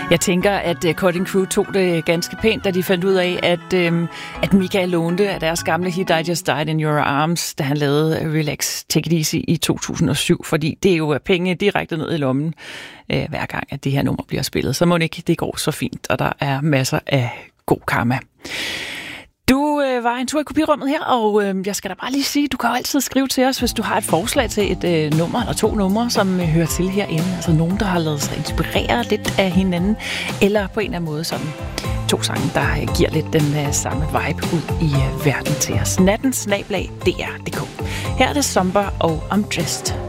Jeg tænker, at Cutting Crew tog det ganske pænt, da de fandt ud af, at Mika lånte af deres gamle hit I Just Died in Your Arms, da han lavede Relax, Take It Easy i 2007, fordi det er jo penge direkte ned i lommen, hver gang, at det her nummer bliver spillet. Så må det ikke, det går så fint, og der er masser af god karma. Du var en tur i kopirummet her, og jeg skal da bare lige sige, du kan jo altid skrive til os, hvis du har et forslag til et nummer eller to numre, som hører til herinde. Altså nogen, der har lavet sig inspirere lidt af hinanden, eller på en eller anden måde sådan to sange, der giver lidt den samme vibe ud i verden til os. Natten @dr.dk. Her er det Somber og Undressed.